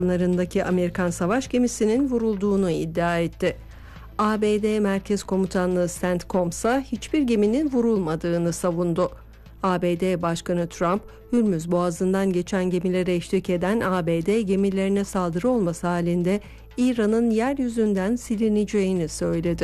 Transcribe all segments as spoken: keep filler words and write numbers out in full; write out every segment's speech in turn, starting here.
yakınlarındaki Amerikan savaş gemisinin vurulduğunu iddia etti. A B D Merkez Komutanlığı CENTCOM'sa hiçbir geminin vurulmadığını savundu. A B D Başkanı Trump, Hürmüz Boğazı'ndan geçen gemilere eşlik eden A B D gemilerine saldırı olması halinde İran'ın yeryüzünden silineceğini söyledi.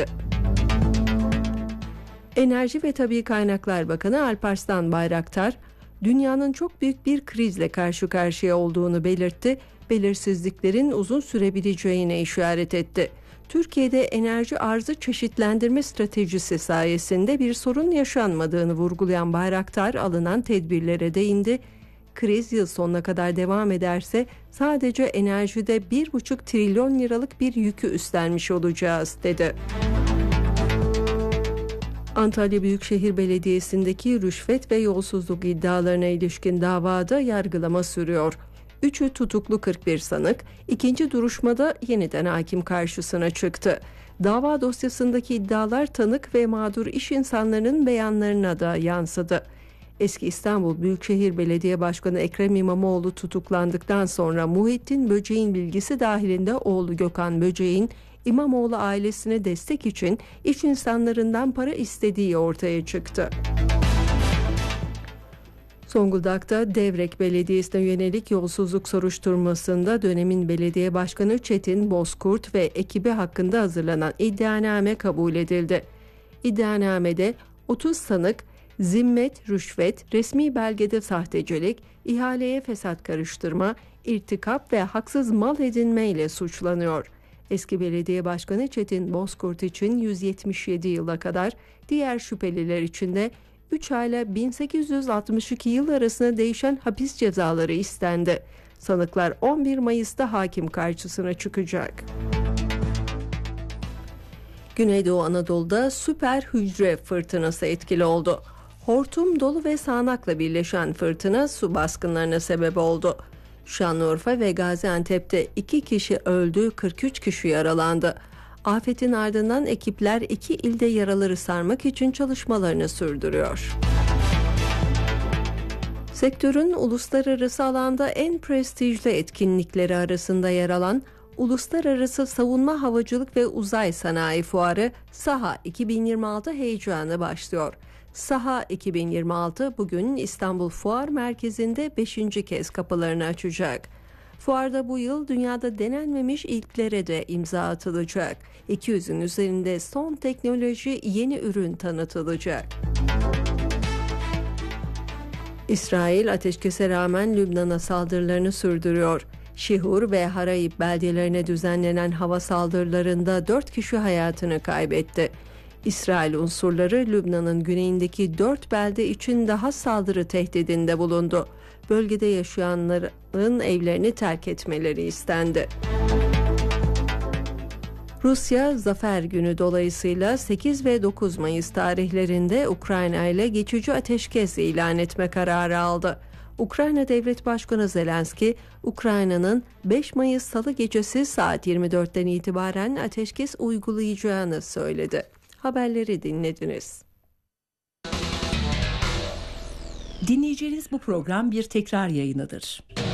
Enerji ve Tabii Kaynaklar Bakanı Alparslan Bayraktar, dünyanın çok büyük bir krizle karşı karşıya olduğunu belirtti, belirsizliklerin uzun sürebileceğine işaret etti. Türkiye'de enerji arzı çeşitlendirme stratejisi sayesinde bir sorun yaşanmadığını vurgulayan Bayraktar alınan tedbirlere değindi. Kriz yıl sonuna kadar devam ederse sadece enerjide bir buçuk trilyon liralık bir yükü üstlenmiş olacağız dedi. Antalya Büyükşehir Belediyesi'ndeki rüşvet ve yolsuzluk iddialarına ilişkin davada yargılama sürüyor. Üçü tutuklu kırk bir sanık, ikinci duruşmada yeniden hakim karşısına çıktı. Dava dosyasındaki iddialar tanık ve mağdur iş insanlarının beyanlarına da yansıdı. Eski İstanbul Büyükşehir Belediye Başkanı Ekrem İmamoğlu tutuklandıktan sonra Muhittin Böceğin bilgisi dahilinde oğlu Gökhan Böceğin, İmamoğlu ailesine destek için iş insanlarından para istediği ortaya çıktı. Zonguldak'ta Devrek Belediyesi'ne yönelik yolsuzluk soruşturmasında dönemin belediye başkanı Çetin Bozkurt ve ekibi hakkında hazırlanan iddianame kabul edildi. İddianamede otuz sanık zimmet, rüşvet, resmi belgede sahtecilik, ihaleye fesat karıştırma, irtikap ve haksız mal edinme ile suçlanıyor. Eski belediye başkanı Çetin Bozkurt için yüz yetmiş yedi yıla kadar, diğer şüpheliler için de üç ayla bin sekiz yüz altmış iki yıl arasında değişen hapis cezaları istendi. Sanıklar on bir Mayıs'ta hakim karşısına çıkacak. Güneydoğu Anadolu'da süper hücre fırtınası etkili oldu. Hortum, dolu ve sağanakla birleşen fırtına su baskınlarına sebep oldu. Şanlıurfa ve Gaziantep'te iki kişi öldü, kırk üç kişi yaralandı. Afetin ardından ekipler iki ilde yaraları sarmak için çalışmalarını sürdürüyor. Sektörün uluslararası alanda en prestijli etkinlikleri arasında yer alan Uluslararası Savunma Havacılık ve Uzay Sanayi Fuarı SAHA iki bin yirmi altı heyecanı başlıyor. SAHA iki bin yirmi altı bugün İstanbul Fuar Merkezi'nde beşinci kez kapılarını açacak. Fuarda bu yıl dünyada denenmemiş ilklere de imza atılacak. iki yüzün üzerinde son teknoloji, yeni ürün tanıtılacak. İsrail ateşkese rağmen Lübnan'a saldırılarını sürdürüyor. Şihur ve Harayib beldelerine düzenlenen hava saldırılarında dört kişi hayatını kaybetti. İsrail unsurları Lübnan'ın güneyindeki dört belde için daha saldırı tehdidinde bulundu. Bölgede yaşayanların evlerini terk etmeleri istendi. Rusya, Zafer Günü dolayısıyla sekiz ve dokuz Mayıs tarihlerinde Ukrayna ile geçici ateşkes ilan etme kararı aldı. Ukrayna Devlet Başkanı Zelenski, Ukrayna'nın beş Mayıs Salı gecesi saat yirmi dörtten itibaren ateşkes uygulayacağını söyledi. Haberleri dinlediniz. Dinleyeceğiniz bu program bir tekrar yayınıdır.